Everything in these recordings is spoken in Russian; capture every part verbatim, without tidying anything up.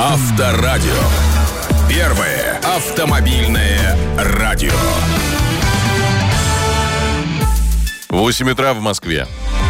Авторадио. Первое автомобильное радио. восемь утра в Москве.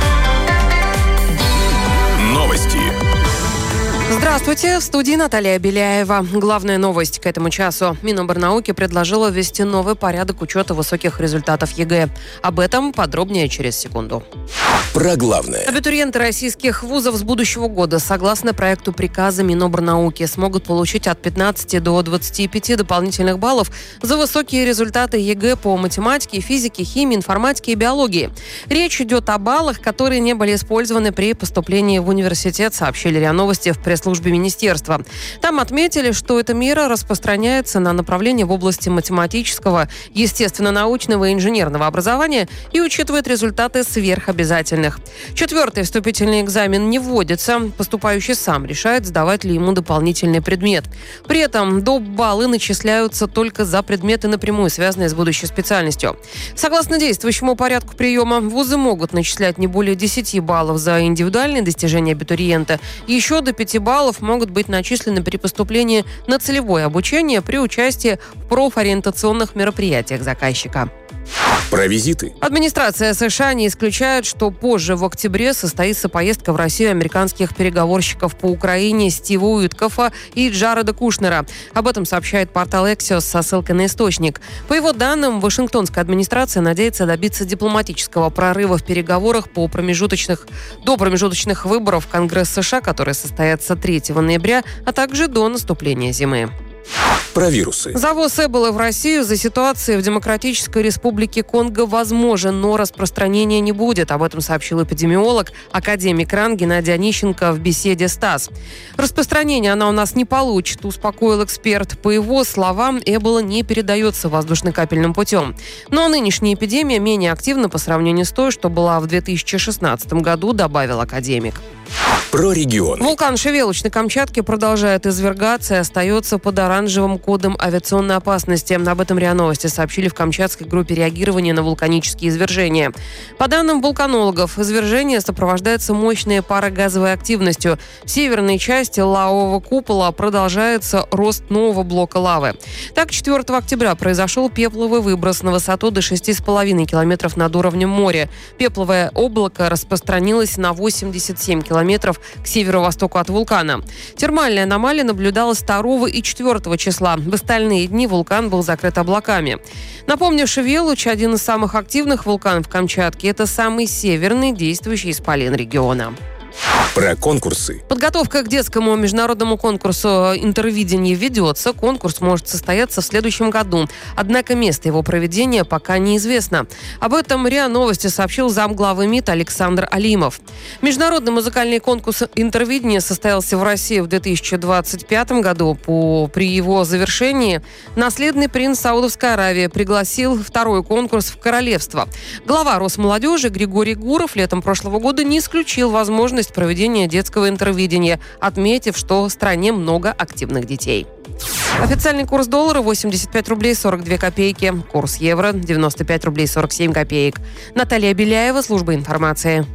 Новости. Здравствуйте, в студии Наталья Беляева. Главная новость к этому часу. Миноборнауки предложила ввести новый порядок учета высоких результатов ЕГЭ. Об этом подробнее через секунду. Про главное. Абитуриенты российских вузов с будущего года, согласно проекту приказа Миноборнауки, смогут получить от пятнадцати до двадцати пяти дополнительных баллов за высокие результаты ЕГЭ по математике, физике, химии, информатике и биологии. Речь идет о баллах, которые не были использованы при поступлении в университет, сообщили РИА Новости в пресс-службе министерства. Там отметили, что эта мера распространяется на направления в области математического, естественно-научного и инженерного образования и учитывает результаты сверхобязательных. Четвертый вступительный экзамен не вводится. Поступающий сам решает, сдавать ли ему дополнительный предмет. При этом доп. Баллы начисляются только за предметы, напрямую связанные с будущей специальностью. Согласно действующему порядку приема, вузы могут начислять не более десяти баллов за индивидуальные достижения абитуриента. Еще до пяти баллов могут быть начислены при поступлении на целевое обучение при участии в профориентационных мероприятиях заказчика. Про визиты. Администрация США не исключает, что позже в октябре состоится поездка в Россию американских переговорщиков по Украине Стива Уиткофа и Джареда Кушнера. Об этом сообщает портал Axios со ссылкой на источник. По его данным, вашингтонская администрация надеется добиться дипломатического прорыва в переговорах по промежуточных, до промежуточных выборов в Конгресс США, которые состоятся третьего ноября, а также до наступления зимы. Про вирусы. Завоз Эболы в Россию за ситуацией в Демократической Республике Конго возможен, но распространения не будет. Об этом сообщил эпидемиолог, академик РАН Геннадий Онищенко в беседе с ТАСС. Распространение она у нас не получит, успокоил эксперт. По его словам, Эбола не передается воздушно-капельным путем. Но нынешняя эпидемия менее активна по сравнению с той, что была в две тысячи шестнадцатом году, добавил академик. Про регион. Вулкан Шевелуч на Камчатке продолжает извергаться и остается под оранжевым кодом авиационной опасности. Об этом РИА Новости сообщили в Камчатской группе реагирования на вулканические извержения. По данным вулканологов, извержение сопровождается мощной парогазовой активностью. В северной части лавового купола продолжается рост нового блока лавы. Так, четвёртого октября произошел пепловый выброс на высоту до шести с половиной километров над уровнем моря. Пепловое облако распространилось на восемьдесят семь километров к северо-востоку от вулкана. Термальная аномалия наблюдалась второго и четвёртого числа. В остальные дни вулкан был закрыт облаками. Напомню, Шевелуч – один из самых активных вулканов Камчатки. Это самый северный действующий исполин региона. Про конкурсы. Подготовка к детскому международному конкурсу интервидения ведется. Конкурс может состояться в следующем году. Однако место его проведения пока неизвестно. Об этом РИА Новости сообщил замглавы МИД Александр Алимов. Международный музыкальный конкурс интервидения состоялся в России в две тысячи двадцать пятом году. По, при его завершении наследный принц Саудовской Аравии пригласил второй конкурс в королевство. Глава Росмолодежи Григорий Гуров летом прошлого года не исключил возможность проведения детского интервидения, отметив, что в стране много активных детей. Официальный курс доллара восемьдесят пять рублей сорок две копейки. Курс евро девяносто пять рублей сорок семь копеек. Наталья Беляева, служба информации.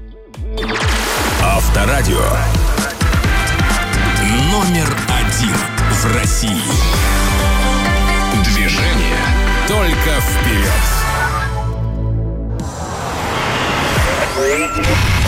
Авторадио. Номер один в России. Движение только вперед.